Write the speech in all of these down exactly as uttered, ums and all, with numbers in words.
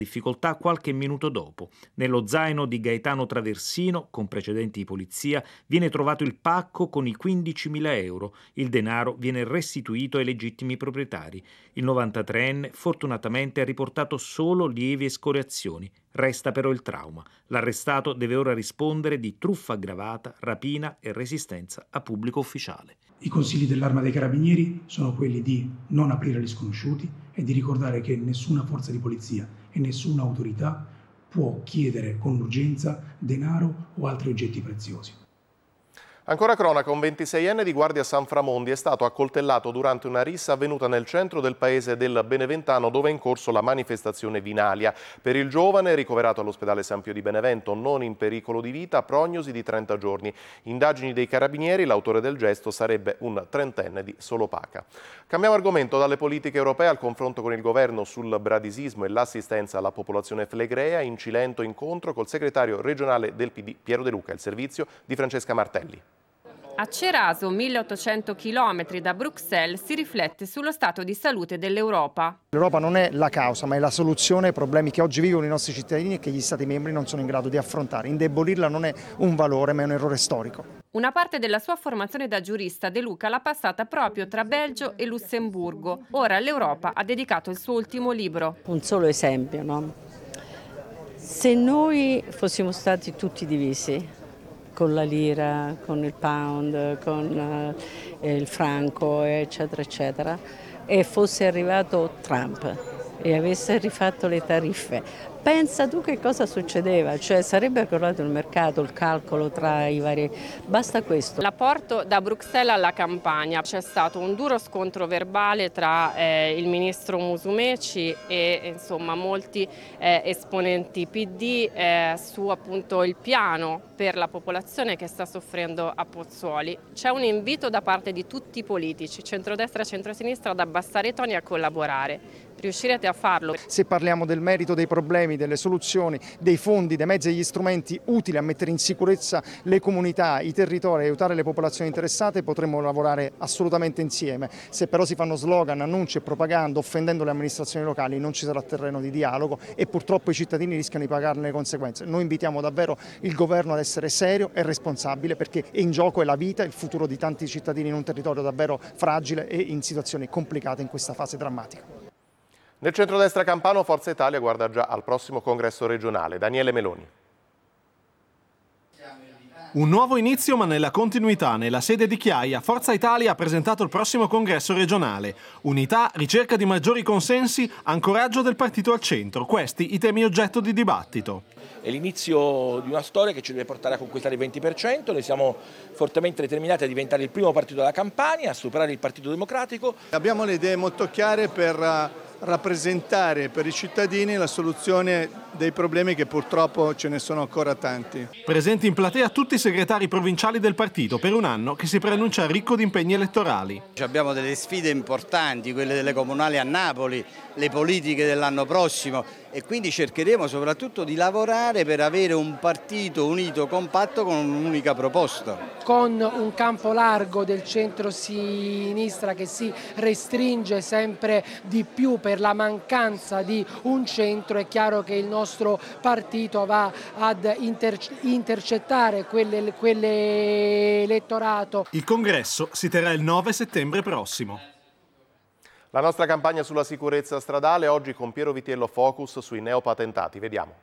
Difficoltà qualche minuto dopo. Nello zaino di Gaetano Traversino, con precedenti di polizia, viene trovato il pacco con i quindicimila euro. Il denaro viene restituito ai legittimi proprietari. Il novantatreenne fortunatamente ha riportato solo lievi escoriazioni. Resta però il trauma. L'arrestato deve ora rispondere di truffa aggravata, rapina e resistenza a pubblico ufficiale. I consigli dell'Arma dei Carabinieri sono quelli di non aprire agli sconosciuti e di ricordare che nessuna forza di polizia e nessuna autorità può chiedere con urgenza denaro o altri oggetti preziosi. Ancora cronaca, un ventiseienne di Guardia San Framondi è stato accoltellato durante una rissa avvenuta nel centro del paese del Beneventano, dove è in corso la manifestazione Vinalia. Per il giovane, ricoverato all'ospedale San Pio di Benevento, non in pericolo di vita, prognosi di trenta giorni. Indagini dei carabinieri, l'autore del gesto sarebbe un trentenne di Solopaca. Cambiamo argomento, dalle politiche europee al confronto con il governo sul bradisismo e l'assistenza alla popolazione flegrea. In Cilento incontro col segretario regionale del P D Piero De Luca, il servizio di Francesca Martelli. A Ceraso, milleottocento chilometri da Bruxelles, si riflette sullo stato di salute dell'Europa. L'Europa non è la causa, ma è la soluzione ai problemi che oggi vivono i nostri cittadini e che gli Stati membri non sono in grado di affrontare. Indebolirla non è un valore, ma è un errore storico. Una parte della sua formazione da giurista De Luca l'ha passata proprio tra Belgio e Lussemburgo. Ora l'Europa ha dedicato il suo ultimo libro. Un solo esempio, no? Se noi fossimo stati tutti divisi, con la lira, con il pound, con eh, il franco, eccetera, eccetera, e fosse arrivato Trump e avesse rifatto le tariffe, pensa tu che cosa succedeva? Cioè sarebbe crollato il mercato, il calcolo tra i vari... Basta questo. La porto da Bruxelles alla Campania. C'è stato un duro scontro verbale tra eh, il ministro Musumeci e insomma molti eh, esponenti P D eh, su appunto il piano per la popolazione che sta soffrendo a Pozzuoli. C'è un invito da parte di tutti i politici, centrodestra e centrosinistra, ad abbassare i toni e a collaborare. Riuscirete a farlo? Se parliamo del merito dei problemi, delle soluzioni, dei fondi, dei mezzi e degli strumenti utili a mettere in sicurezza le comunità, i territori e aiutare le popolazioni interessate, potremmo lavorare assolutamente insieme. Se però si fanno slogan, annunci e propaganda offendendo le amministrazioni locali, non ci sarà terreno di dialogo e purtroppo i cittadini rischiano di pagarne le conseguenze. Noi invitiamo davvero il governo ad essere serio e responsabile, perché in gioco è la vita e il futuro di tanti cittadini in un territorio davvero fragile e in situazioni complicate in questa fase drammatica. Nel centrodestra campano Forza Italia guarda già al prossimo congresso regionale. Daniele Meloni. Un nuovo inizio ma nella continuità. Nella sede di Chiaia, Forza Italia ha presentato il prossimo congresso regionale. Unità, ricerca di maggiori consensi, ancoraggio del partito al centro. Questi i temi oggetto di dibattito. È l'inizio di una storia che ci deve portare a conquistare il venti per cento, noi siamo fortemente determinati a diventare il primo partito della Campania, a superare il Partito Democratico. Abbiamo le idee molto chiare per rappresentare per i cittadini la soluzione dei problemi che purtroppo ce ne sono ancora tanti. Presenti in platea tutti i segretari provinciali del partito per un anno che si preannuncia ricco di impegni elettorali. Abbiamo delle sfide importanti, quelle delle comunali a Napoli, le politiche dell'anno prossimo e quindi cercheremo soprattutto di lavorare per avere un partito unito, compatto con un'unica proposta. Con un campo largo del centro-sinistra che si restringe sempre di più per la mancanza di un centro, è chiaro che il nostro partito va ad inter- intercettare quelle, quell'elettorato. Il congresso si terrà il nove settembre prossimo. La nostra campagna sulla sicurezza stradale oggi con Piero Vitiello focus sui neopatentati. Vediamo.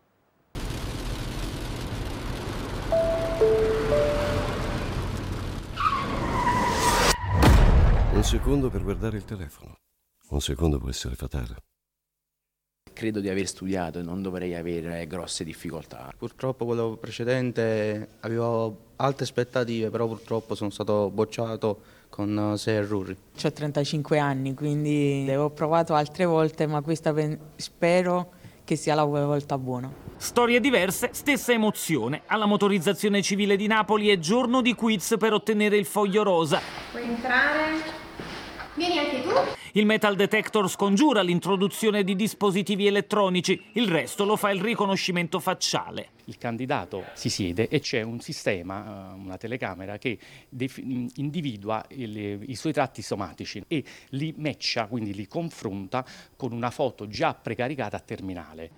Un secondo per guardare il telefono. Un secondo può essere fatale. Credo di aver studiato e non dovrei avere grosse difficoltà. Purtroppo quello precedente avevo alte aspettative, però purtroppo sono stato bocciato con sei errori. Ho trentacinque anni, quindi ho provato altre volte, ma questa spero che sia la volta buona. Storie diverse, stessa emozione. Alla motorizzazione civile di Napoli è giorno di quiz per ottenere il foglio rosa. Puoi entrare? Vieni anche tu? Il metal detector scongiura l'introduzione di dispositivi elettronici, il resto lo fa il riconoscimento facciale. Il candidato si siede e c'è un sistema, una telecamera che individua il, i suoi tratti somatici e li matcha, quindi li confronta con una foto già precaricata a terminale.